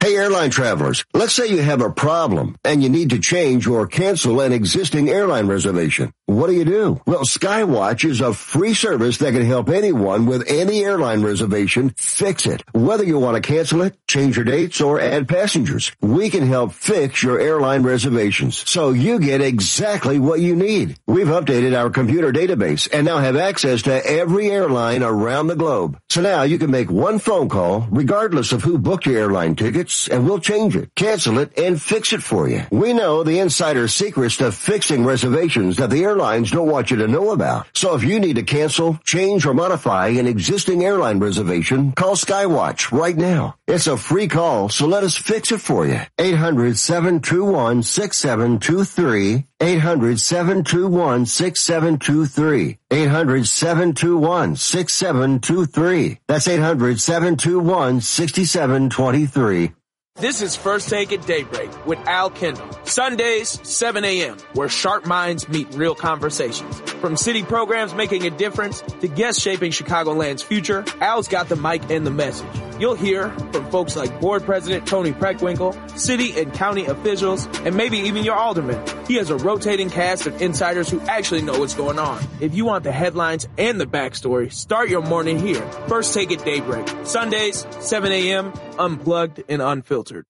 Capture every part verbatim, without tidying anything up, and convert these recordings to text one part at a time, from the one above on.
Hey, airline travelers, let's say you have a problem and you need to change or cancel an existing airline reservation. What do you do? Well, Skywatch is a free service that can help anyone with any airline reservation fix it. Whether you want to cancel it, change your dates, or add passengers, we can help fix your airline reservations so you get exactly what you need. We've updated our computer database and now have access to every airline around the globe. So now you can make one phone call regardless of who booked your airline tickets, and we'll change it, cancel it, and fix it for you. We know the insider secrets to fixing reservations that the airlines don't want you to know about. So if you need to cancel, change, or modify an existing airline reservation, call Skywatch right now. It's a free call, so let us fix it for you. eight hundred, seven two one, six seven two three. eight hundred, seven two one, six seven two three. eight hundred, seven two one, six seven two three. That's eight hundred, seven two one, six seven two three. This is First Take at Daybreak with Al Kendall. Sundays, seven a.m., where sharp minds meet real conversations. From city programs making a difference to guests shaping Chicagoland's future, Al's got the mic and the message. You'll hear from folks like Board President Tony Preckwinkle, city and county officials, and maybe even your alderman. He has a rotating cast of insiders who actually know what's going on. If you want the headlines and the backstory, start your morning here. First Take at Daybreak. Sundays, seven a.m., unplugged and unfiltered.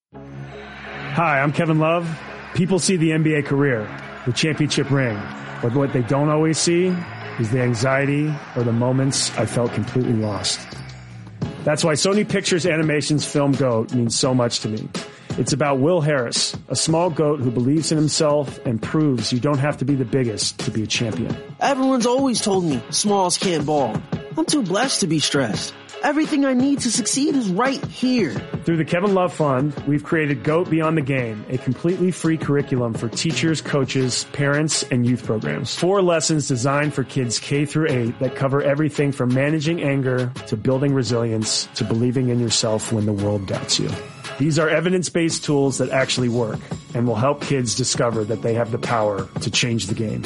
Hi, I'm Kevin Love. People see the N B A career, the championship ring, but what they don't always see is the anxiety or the moments I felt completely lost. That's why Sony Pictures Animation's film GOAT means so much to me. It's about Will Harris, a small goat who believes in himself and proves you don't have to be the biggest to be a champion. Everyone's always told me smalls can't ball. I'm too blessed to be stressed. Everything I need to succeed is right here. Through the Kevin Love Fund, we've created GOAT Beyond the Game, a completely free curriculum for teachers, coaches, parents, and youth programs. Four lessons designed for kids K through eight that cover everything from managing anger to building resilience to believing in yourself when the world doubts you. These are evidence-based tools that actually work and will help kids discover that they have the power to change the game.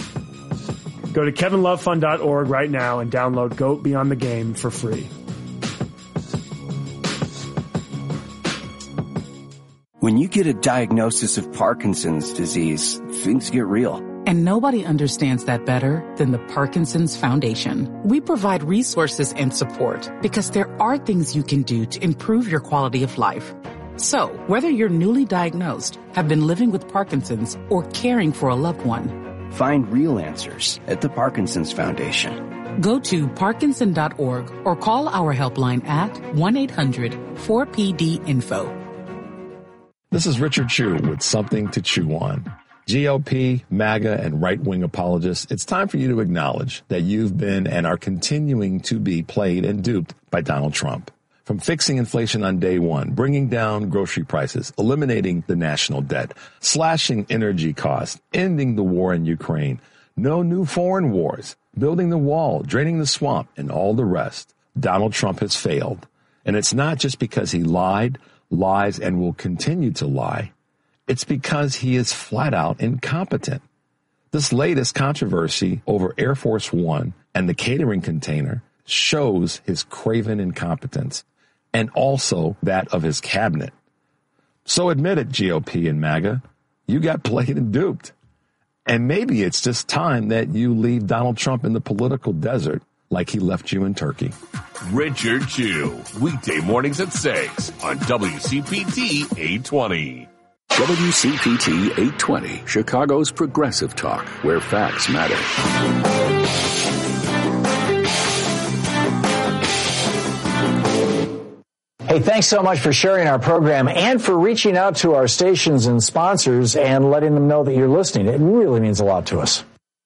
Go to kevin love fund dot org right now and download GOAT Beyond the Game for free. When you get a diagnosis of Parkinson's disease, things get real. And nobody understands that better than the Parkinson's Foundation. We provide resources and support because there are things you can do to improve your quality of life. So, whether you're newly diagnosed, have been living with Parkinson's, or caring for a loved one, find real answers at the Parkinson's Foundation. Go to parkinson dot org or call our helpline at one eight hundred four P D info. This is Richard Chew with Something to Chew On. G O P, MAGA, and right-wing apologists, it's time for you to acknowledge that you've been and are continuing to be played and duped by Donald Trump. From fixing inflation on day one, bringing down grocery prices, eliminating the national debt, slashing energy costs, ending the war in Ukraine, no new foreign wars, building the wall, draining the swamp, and all the rest, Donald Trump has failed. And it's not just because he lied, lies, and will continue to lie. It's because he is flat out incompetent. This latest controversy over Air Force One and the catering container shows his craven incompetence, and also that of his cabinet. So admit it, G O P and MAGA, you got played and duped. And maybe it's just time that you leave Donald Trump in the political desert like he left you in Turkey. Richard Chew, weekday mornings at six on W C P T eight twenty. W C P T eight twenty, Chicago's progressive talk, where facts matter. Hey, thanks so much for sharing our program and for reaching out to our stations and sponsors and letting them know that you're listening. It really means a lot to us.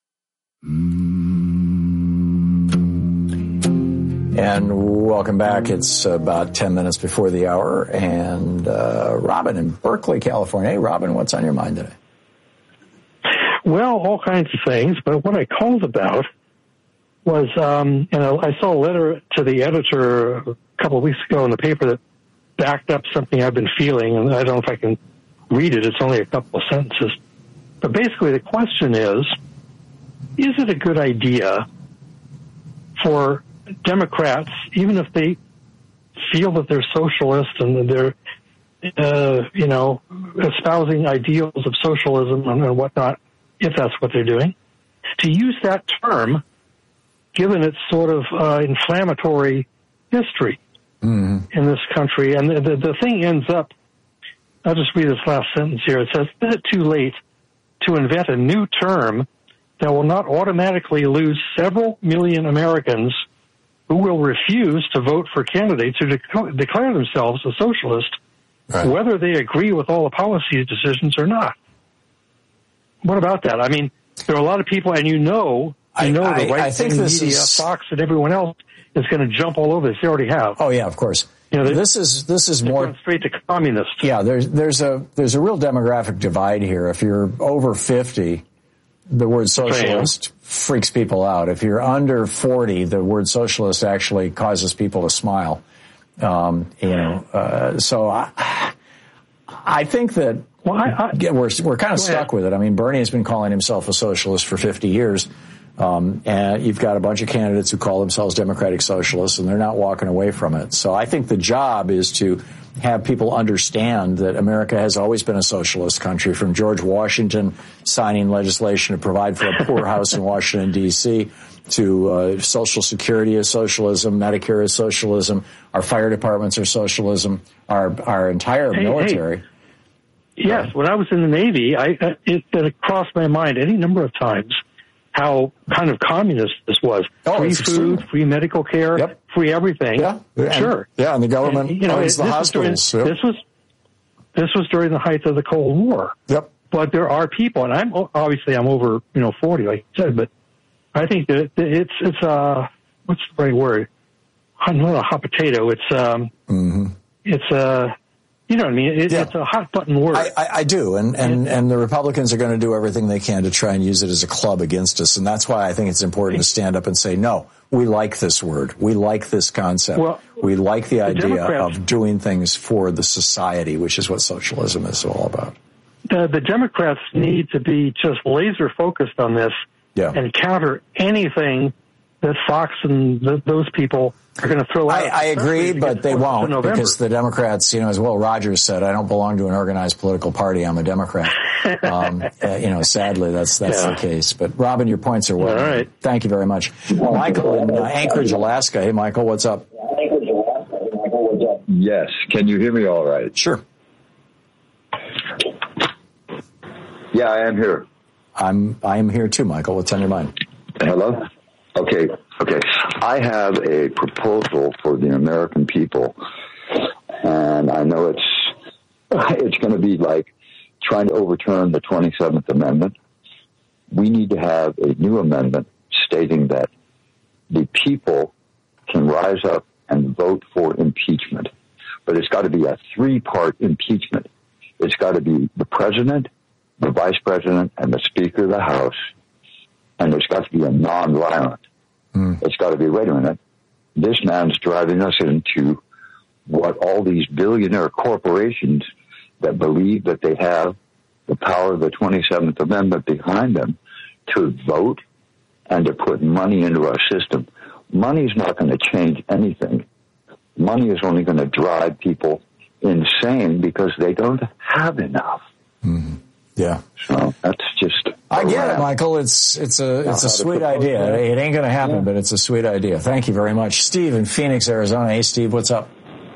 And welcome back. It's about ten minutes before the hour. And uh, Robin in Berkeley, California. Hey, Robin, what's on your mind today? Well, all kinds of things. But what I called about was, um, you know, I saw a letter to the editor a couple of weeks ago in the paper that backed up something I've been feeling. And I don't know if I can read it. It's only a couple of sentences. But basically the question is, is it a good idea for Democrats, even if they feel that they're socialist and they're uh, you know, espousing ideals of socialism and whatnot, if that's what they're doing. To use that term, given its sort of uh, inflammatory history mm-hmm. in this country, and the, the, the thing ends up, I'll just read this last sentence here. It says, is it too late to invent a new term that will not automatically lose several million Americans who will refuse to vote for candidates who de- declare themselves a socialist, right. whether they agree with all the policy decisions or not? What about that? I mean, there are a lot of people, and you know, you know I, the right-wing media, is... Fox, and everyone else is going to jump all over this. They already have. Oh yeah, of course. You know, this is this is more going straight to communist. Yeah, there's there's a there's a real demographic divide here. If you're over fifty, the word socialist freaks people out. If you're under forty, the word socialist actually causes people to smile. Um, you know, uh, so I, I think that well, I, I, we're we're kind of stuck with it. I mean, Bernie has been calling himself a socialist for fifty years, um, and you've got a bunch of candidates who call themselves democratic socialists, and they're not walking away from it. So I think the job is to have people understand that America has always been a socialist country, from George Washington signing legislation to provide for a poorhouse in Washington, D C, to uh, Social Security is socialism, Medicare is socialism, our fire departments are socialism, our our entire hey, military. Hey. Yes, when I was in the Navy, I, it, it crossed my mind any number of times how kind of communist this was. Oh, free food, extreme. Free medical care, yep. free everything. Yeah, and, sure. Yeah, and the government and, you know, owns the hospitals. During, yep. This was this was during the height of the Cold War. Yep. But there are people, and I'm obviously I'm over you know forty, like you said, but I think that it's it's uh what's the right word? Not a hot potato. It's um mm-hmm. it's uh. You know what I mean? It, yeah. It's a hot button word. I, I, I do, and, and, and the Republicans are going to do everything they can to try and use it as a club against us, and that's why I think it's important to stand up and say, no, we like this word. We like this concept. Well, we like the, the idea of doing things for the society, which is what socialism is all about. The, the Democrats need to be just laser focused on this yeah. and counter anything that Fox and the, those people are going to throw out. I, I agree, but they won't, because the Democrats, you know, as Will Rogers said, I don't belong to an organized political party. I'm a Democrat. um, uh, you know, sadly, that's that's yeah. the case. But Robin, your points are well. All right. Thank you very much. Michael in uh, Anchorage, Alaska. Hey, Michael, what's up? Yes. Can you hear me all right? Sure. Yeah, I am here. I'm I am here too, Michael. What's on your mind? Hello? Okay, okay. I have a proposal for the American people, and I know it's it's going to be like trying to overturn the twenty-seventh Amendment. We need to have a new amendment stating that the people can rise up and vote for impeachment, but it's got to be a three-part impeachment. It's got to be the president, the vice president, and the Speaker of the House. And there's got to be a non-violent. Mm. It's got to be, wait a minute, this man's driving us into what all these billionaire corporations that believe that they have the power of the twenty-seventh Amendment behind them to vote and to put money into our system. Money's not going to change anything. Money is only going to drive people insane because they don't have enough. Mm-hmm. Yeah. So that's just. I get it, Michael. It's it's a it's a sweet idea. It ain't going to happen, yeah. but it's a sweet idea. Thank you very much, Steve in Phoenix, Arizona. Hey, Steve, what's up?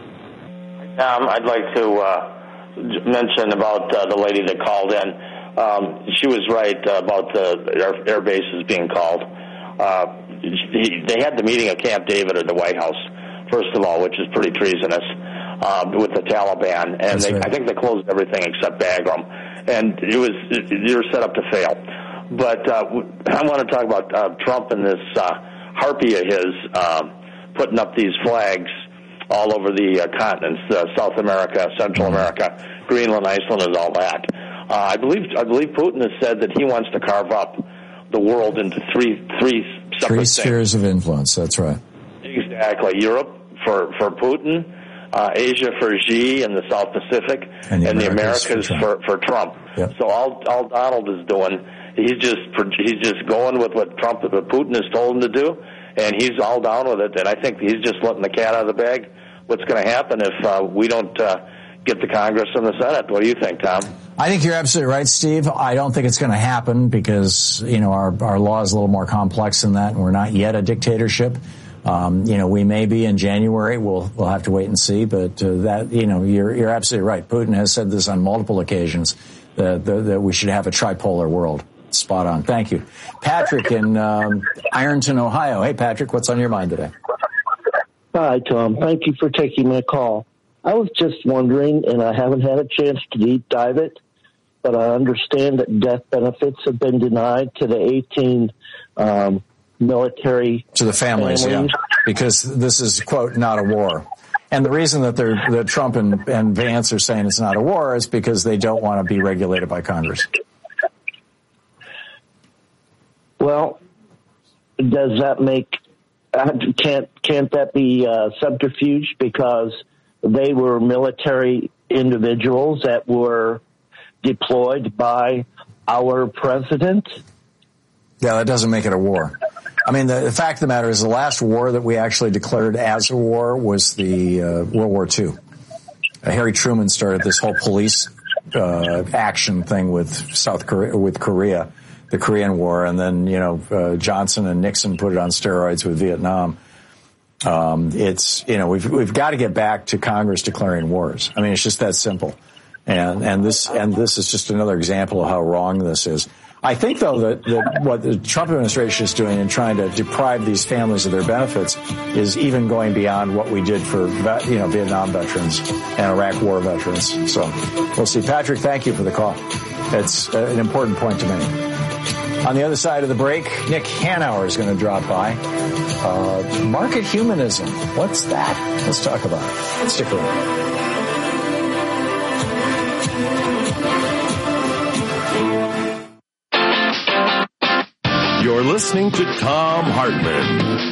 Um, I'd like to uh, mention about uh, the lady that called in. Um, she was right uh, about the air, air bases being called. Uh, he, they had the meeting at Camp David at the White House, first of all, which is pretty treasonous, uh, with the Taliban, and they, right. I think they closed everything except Bagram. And it was you were set up to fail. But uh, I want to talk about uh, Trump and this uh, harpy of his uh, putting up these flags all over the uh, continents, uh, South America, Central America, Greenland, Iceland, and all that. Uh, I believe I believe Putin has said that he wants to carve up the world into three three separate three things. spheres of influence. That's right. Exactly. Europe for for Putin. Uh, Asia for Xi and the South Pacific, and the and Americas, the Americas for, for, for Trump. Yep. So all all Donald is doing, he's just he's just going with what Trump, what Putin has told him to do, and he's all down with it. And I think he's just letting the cat out of the bag. What's going to happen if uh, we don't uh, get the Congress and the Senate. What do you think, Tom? I think you're absolutely right, Steve. I don't think it's going to happen because, you know, our, our law is a little more complex than that, and we're not yet a dictatorship. Um, you know, we may be in January. We'll we'll have to wait and see. But uh, that, you know, you're you're absolutely right. Putin has said this on multiple occasions that, that, that we should have a tripolar world. Spot on. Thank you, Patrick in um, Ironton, Ohio. Hey, Patrick, what's on your mind today? Hi, Tom. Thank you for taking my call. I was just wondering, and I haven't had a chance to deep dive it, but I understand that death benefits have been denied to the eighteen um, military to the families, families, yeah, because this is, quote, not a war. And the reason that they're that Trump and, and Vance are saying it's not a war is because they don't want to be regulated by Congress. Well, does that make can't can't that be uh, subterfuge because they were military individuals that were deployed by our president? Yeah, that doesn't make it a war. I mean, the, the fact of the matter is the last war that we actually declared as a war was the uh, World War Two. Uh, Harry Truman started this whole police uh, action thing with South Korea, with Korea, the Korean War, and then, you know, uh, Johnson and Nixon put it on steroids with Vietnam. Um, it's, you know, we've we've got to get back to Congress declaring wars. I mean, it's just that simple. And and this and this is just another example of how wrong this is. I think, though, that, that what the Trump administration is doing in trying to deprive these families of their benefits is even going beyond what we did for, you know, Vietnam veterans and Iraq War veterans. So we'll see. Patrick, thank you for the call. It's an important point to make. On the other side of the break, Nick Hanauer is going to drop by. Uh, market humanism. What's that? Let's talk about it. Stick around. You're listening to Thom Hartmann.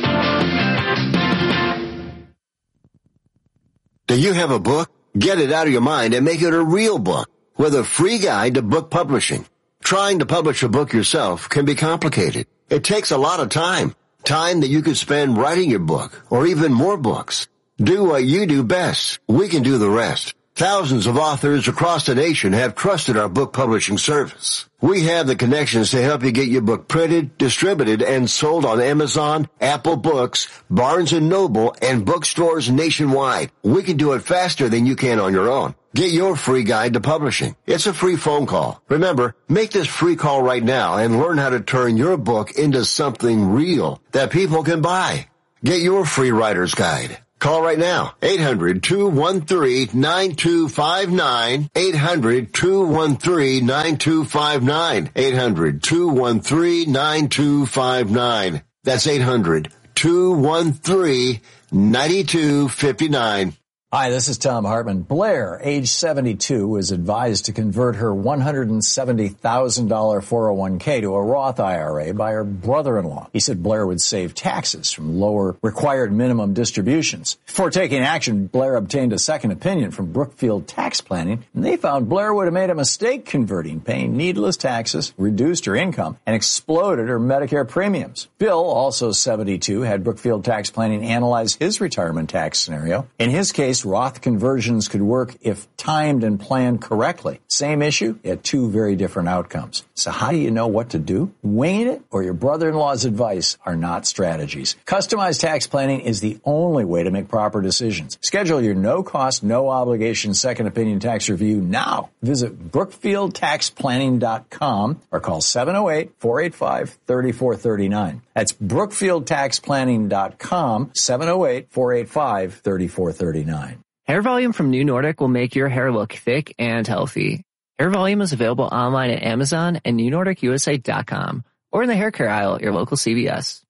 Do you have a book? Get it out of your mind and make it a real book with a free guide to book publishing. Trying to publish a book yourself can be complicated. It takes a lot of time. Time that you could spend writing your book or even more books. Do what you do best. We can do the rest. Thousands of authors across the nation have trusted our book publishing service. We have the connections to help you get your book printed, distributed, and sold on Amazon, Apple Books, Barnes and Noble, and bookstores nationwide. We can do it faster than you can on your own. Get your free guide to publishing. It's a free phone call. Remember, make this free call right now and learn how to turn your book into something real that people can buy. Get your free writer's guide. Call right now, eight hundred, two one three, nine two five nine, eight hundred, two one three, nine two five nine, eight hundred, two one three, nine two five nine. That's eight hundred, two one three, nine two five nine. Hi, this is Thom Hartmann. Blair, age seventy-two, was advised to convert her one hundred seventy thousand dollars four oh one k to a Roth I R A by her brother-in-law. He said Blair would save taxes from lower required minimum distributions. Before taking action, Blair obtained a second opinion from Brookfield Tax Planning, and they found Blair would have made a mistake converting, paying needless taxes, reduced her income, and exploded her Medicare premiums. Bill, also seventy-two, had Brookfield Tax Planning analyze his retirement tax scenario. In his case, Roth conversions could work if timed and planned correctly. Same issue, yet two very different outcomes. So how do you know what to do? Winging it or your brother-in-law's advice are not strategies. Customized tax planning is the only way to make proper decisions. Schedule your no-cost, no-obligation second opinion tax review now. Visit brookfield tax planning dot com or call seven oh eight, four eight five, three four three nine. That's brookfield tax planning dot com, seven oh eight, four eight five, three four three nine. Hair Volume from New Nordic will make your hair look thick and healthy. Hair Volume is available online at Amazon and new nordic u s a dot com or in the hair care aisle at your local C V S.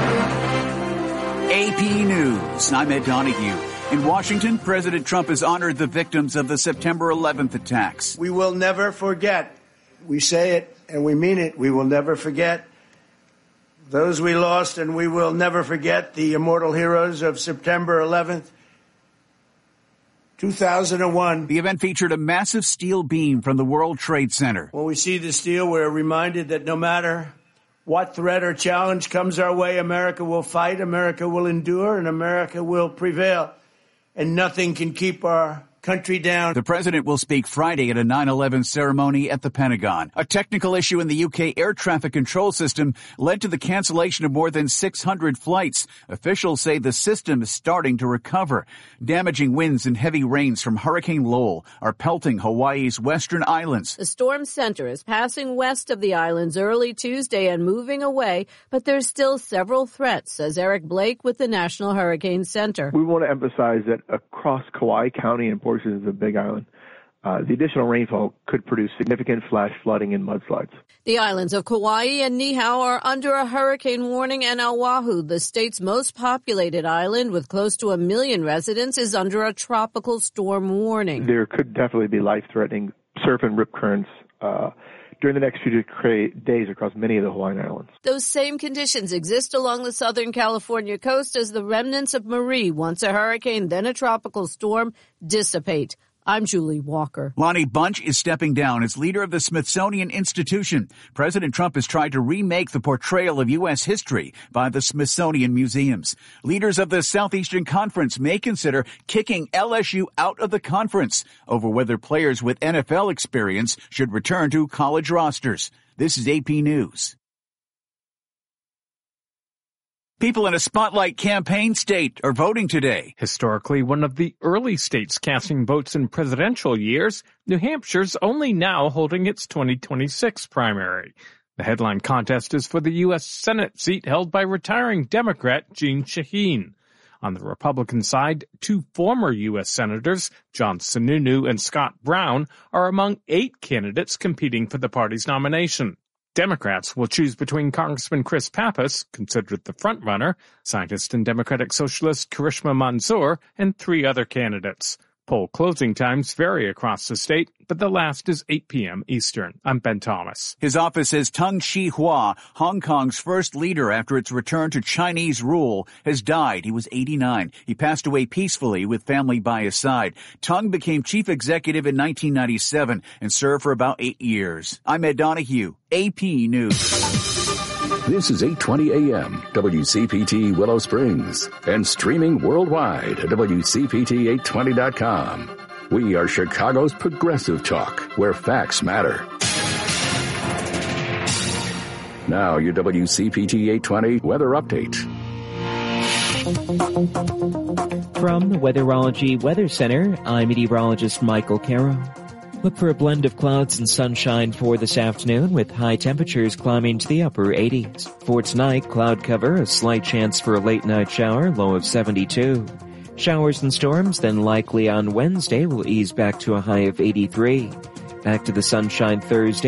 A P News. I'm Ed Donahue. In Washington, President Trump has honored the victims of the September eleventh attacks. We will never forget. We say it and we mean it. We will never forget those we lost, and we will never forget the immortal heroes of September eleventh. two thousand one. The event featured a massive steel beam from the World Trade Center. When we see the steel, we're reminded that no matter what threat or challenge comes our way, America will fight, America will endure, and America will prevail. And nothing can keep our country down. The president will speak Friday at a nine eleven ceremony at the Pentagon. A technical issue in the U K air traffic control system led to the cancellation of more than six hundred flights. Officials say the system is starting to recover. Damaging winds and heavy rains from Hurricane Lowell are pelting Hawaii's western islands. The storm center is passing west of the islands early Tuesday and moving away, but there's still several threats, says Eric Blake with the National Hurricane Center. We want to emphasize that across Kauai County and portions of the Big Island, uh, the additional rainfall could produce significant flash flooding and mudslides. The islands of Kauai and Niihau are under a hurricane warning, and Oahu, the state's most populated island with close to a million residents, is under a tropical storm warning. There could definitely be life-threatening surf and rip currents uh, during the next few days across many of the Hawaiian Islands. Those same conditions exist along the Southern California coast as the remnants of Marie, once a hurricane, then a tropical storm, dissipate. I'm Julie Walker. Lonnie Bunch is stepping down as leader of the Smithsonian Institution. President Trump has tried to remake the portrayal of U S history by the Smithsonian Museums. Leaders of the Southeastern Conference may consider kicking L S U out of the conference over whether players with N F L experience should return to college rosters. This is A P News. People in a spotlight campaign state are voting today. Historically one of the early states casting votes in presidential years, New Hampshire's only now holding its twenty twenty-six primary. The headline contest is for the U S Senate seat held by retiring Democrat Jeanne Shaheen. On the Republican side, two former U S Senators, John Sununu and Scott Brown, are among eight candidates competing for the party's nomination. Democrats will choose between Congressman Chris Pappas, considered the frontrunner, scientist and Democratic Socialist Karishma Mansour, and three other candidates. Poll closing times vary across the state, but the last is eight p.m. Eastern. I'm Ben Thomas. His office says Tung Chee-hwa, Hong Kong's first leader after its return to Chinese rule, has died. He was eighty-nine. He passed away peacefully with family by his side. Tung became chief executive in nineteen ninety-seven and served for about eight years. I'm Ed Donahue, A P News. This is eight twenty a.m. W C P T Willow Springs and streaming worldwide at W C P T eight twenty dot com. We are Chicago's progressive talk, where facts matter. Now your W C P T eight twenty weather update. From the Weatherology Weather Center, I'm meteorologist Michael Caro. Look for a blend of clouds and sunshine for this afternoon, with high temperatures climbing to the upper eighties. For tonight, cloud cover, a slight chance for a late night shower, low of seventy-two. Showers and storms then likely on Wednesday will ease back to a high of eighty-three. Back to the sunshine Thursday.